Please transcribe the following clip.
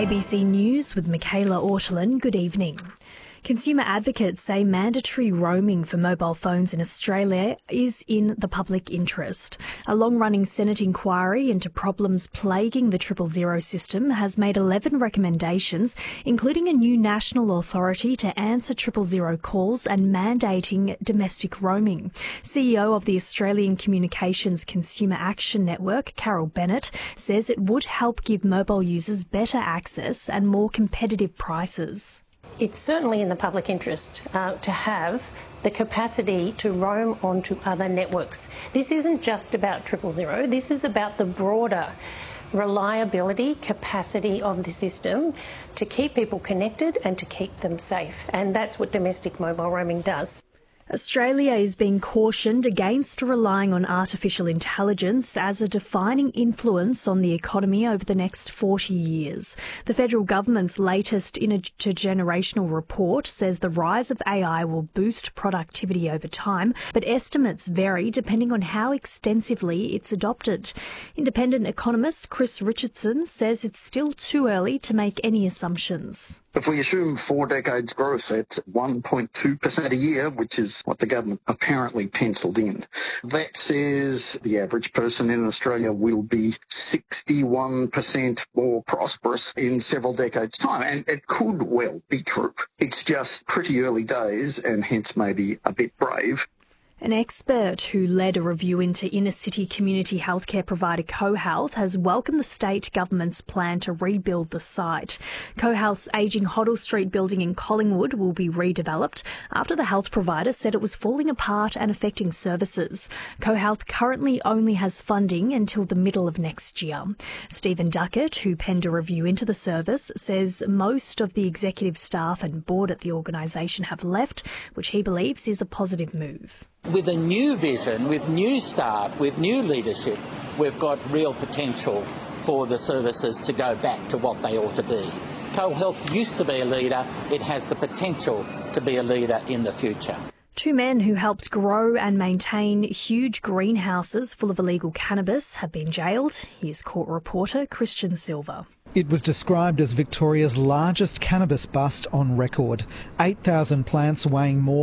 ABC News with Michaela Ortolin. Good evening. Consumer advocates say mandatory roaming for mobile phones in Australia is in the public interest. A long-running Senate inquiry into problems plaguing the 000 system has made 11 recommendations, including a new national authority to answer 000 calls and mandating domestic roaming. CEO of the Australian Communications Consumer Action Network, Carol Bennett, says it would help give mobile users better access and more competitive prices. It's certainly in the public interest to have the capacity to roam onto other networks. This isn't just about 000, this is about the broader reliability, capacity of the system to keep people connected and to keep them safe. And that's what domestic mobile roaming does. Australia is being cautioned against relying on artificial intelligence as a defining influence on the economy over the next 40 years. The federal government's latest intergenerational report says the rise of AI will boost productivity over time, but estimates vary depending on how extensively it's adopted. Independent economist Chris Richardson says it's still too early to make any assumptions. If we assume 4 decades growth at 1.2% a year, which is what the government apparently penciled in, that says the average person in Australia will be 61% more prosperous in several decades' time. And it could well be true. It's just pretty early days and hence maybe a bit brave. An expert who led a review into inner-city community healthcare provider CoHealth has welcomed the state government's plan to rebuild the site. CoHealth's ageing Hoddle Street building in Collingwood will be redeveloped after the health provider said it was falling apart and affecting services. CoHealth currently only has funding until the middle of next year. Stephen Duckett, who penned a review into the service, says most of the executive staff and board at the organisation have left, which he believes is a positive move. With a new vision, with new staff, with new leadership, we've got real potential for the services to go back to what they ought to be. CoHealth used to be a leader. It has the potential to be a leader in the future. 2 men who helped grow and maintain huge greenhouses full of illegal cannabis have been jailed. Here's court reporter Christian Silver. It was described as Victoria's largest cannabis bust on record. 8,000 plants weighing more